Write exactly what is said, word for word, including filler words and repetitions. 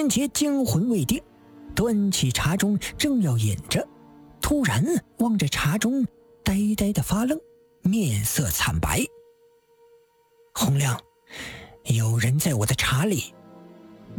元杰惊魂未定，端起茶盅正要饮着，突然望着茶盅呆呆的发愣，面色惨白。洪亮，有人在我的茶里